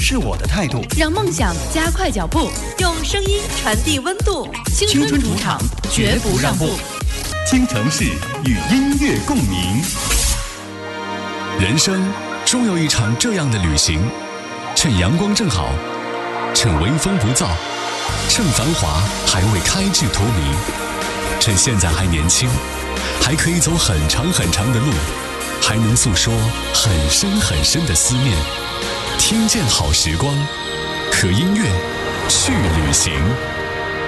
是我的态度， 让梦想加快脚步， 用声音传递温度。 青春主场，绝不让步。 京城市与音乐共鸣。 人生终有一场这样的旅行，趁阳光正好，趁微风不燥，趁繁华还未开至荼蘼，趁现在还年轻，还可以走很长很长的路，还能诉说很深很深的思念。听见好时光，和音乐去旅行。